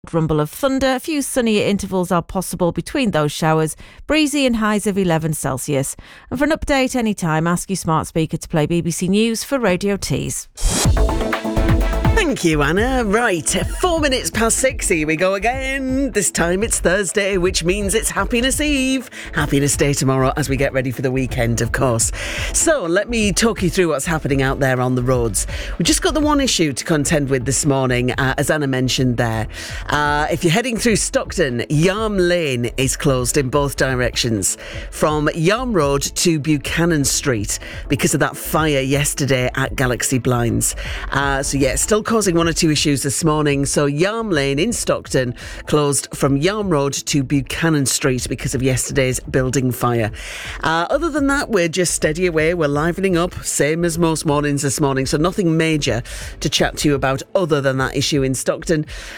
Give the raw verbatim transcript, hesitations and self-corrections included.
rumble of thunder. A few sunnier intervals are possible between those showers. Breezy and highs of eleven Celsius. And for an update anytime, ask your smart speaker to play B B C News for Radio Tees. Thank you, Anna. Right, four minutes past six, here we go again. This time it's Thursday, which means it's Happiness Eve. Happiness Day tomorrow as we get ready for the weekend, of course. So let me talk you through what's happening out there on the roads. We just got the one issue to contend with this morning, uh, as Anna mentioned there. Uh, if you're heading through Stockton, Yarm Lane is closed in both directions, from Yarm Road to Buchanan Street, because of that fire yesterday at Galaxy Blinds. Uh, so yeah, still causing one or two issues this morning. So Yarm Lane in Stockton closed from Yarm Road to Buchanan Street because of yesterday's building fire. Uh, other than that, we're just steady away. We're livening up, same as most mornings this morning. So nothing major to chat to you about other than that issue in Stockton.